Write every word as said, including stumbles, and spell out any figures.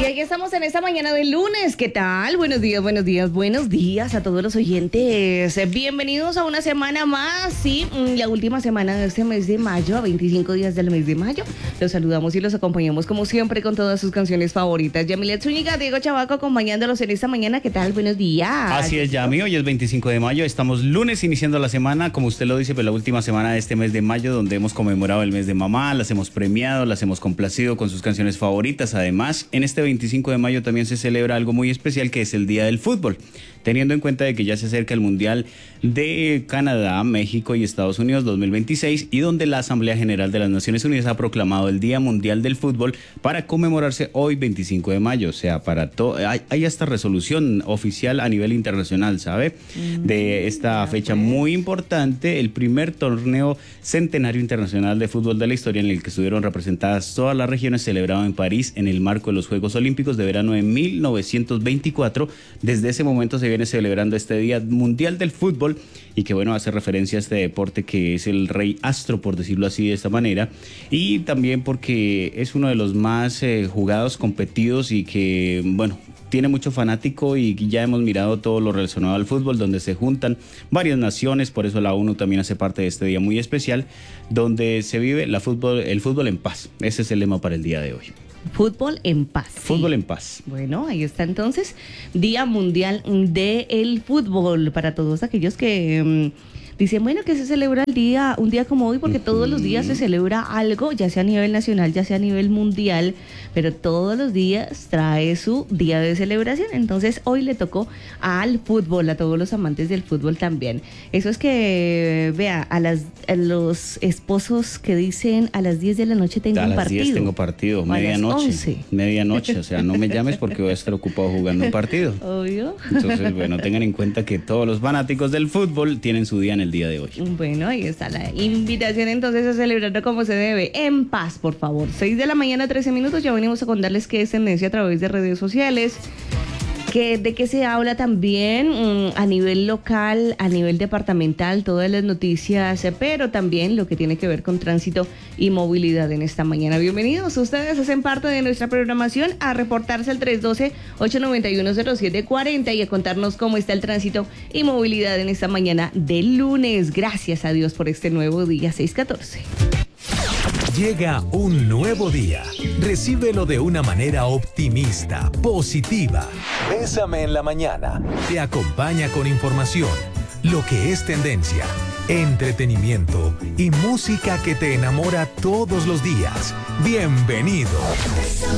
Y aquí estamos en esta mañana de lunes. ¿Qué tal? Buenos días, buenos días, buenos días a todos los oyentes. Bienvenidos a una semana más, sí, la última semana de este mes de mayo, a veinticinco días del mes de mayo. Los saludamos y los acompañamos como siempre con todas sus canciones favoritas. Yamilet Zúñiga, Diego Chavaco acompañándolos en esta mañana. ¿Qué tal? Buenos días. Así es, Yami, hoy es veinticinco de mayo, estamos lunes iniciando la semana, como usted lo dice, pues la última semana de este mes de mayo, donde hemos conmemorado el mes de mamá, las hemos premiado, las hemos complacido con sus canciones favoritas. Además, en este veinticinco de mayo también se celebra algo muy especial, que es el Día del Fútbol, teniendo en cuenta de que ya se acerca el Mundial de Canadá, México y Estados Unidos dos mil veintiséis, y donde la Asamblea General de las Naciones Unidas ha proclamado el Día Mundial del Fútbol para conmemorarse hoy veinticinco de mayo. O sea, para todo, hay, hay hasta resolución oficial a nivel internacional, ¿sabe? Mm, de esta fecha muy importante, el primer torneo centenario internacional de fútbol de la historia, en el que estuvieron representadas todas las regiones, celebrado en París en el marco de los Juegos Olímpicos de verano de mil novecientos veinticuatro. Desde ese momento se viene celebrando este Día Mundial del Fútbol, y que bueno, hace referencia a este deporte que es el rey astro, por decirlo así, de esta manera, y también porque es uno de los más eh, jugados, competidos, y que bueno, tiene mucho fanático, y ya hemos mirado todo lo relacionado al fútbol, donde se juntan varias naciones. Por eso la ONU también hace parte de este día muy especial, donde se vive la fútbol, el fútbol en paz. Ese es el lema para el día de hoy. Fútbol en paz. Fútbol sí. en paz. Bueno, ahí está entonces, Día Mundial del Fútbol, para todos aquellos que um, dicen, bueno, que se celebra el día, un día como hoy, porque uh-huh. todos los días se celebra algo, ya sea a nivel nacional, ya sea a nivel mundial, pero todos los días trae su día de celebración. Entonces hoy le tocó al fútbol, a todos los amantes del fútbol también. Eso es que, vea, a, las, a los esposos que dicen a las diez de la noche tengo a un partido. A las diez tengo partido, medianoche. Medianoche, o sea, no me llames porque voy a estar ocupado jugando un partido. Obvio. Entonces, bueno, tengan en cuenta que todos los fanáticos del fútbol tienen su día en el día de hoy. Bueno, ahí está la invitación entonces a celebrarlo como se debe, en paz, por favor. seis de la mañana, trece minutos, ya venimos a contarles qué es tendencia a través de redes sociales, que, de qué se habla también mmm, a nivel local, a nivel departamental, todas las noticias, pero también lo que tiene que ver con tránsito y movilidad en esta mañana. Bienvenidos, ustedes hacen parte de nuestra programación, a reportarse al tres uno dos, ocho nueve uno, cero siete cuatro cero y a contarnos cómo está el tránsito y movilidad en esta mañana de lunes. Gracias a Dios por este nuevo día, seis catorce. Llega un nuevo día. Recíbelo de una manera optimista, positiva. Bésame en la mañana. Te acompaña con información, lo que es tendencia, entretenimiento y música que te enamora todos los días. Bienvenido.